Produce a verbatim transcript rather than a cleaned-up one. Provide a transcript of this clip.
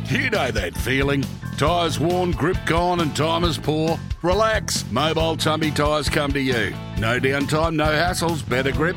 You know that feeling. Tyres worn, grip gone and time is poor? Relax. Mobile Tumby Tyres come to you. No downtime, no hassles, better grip,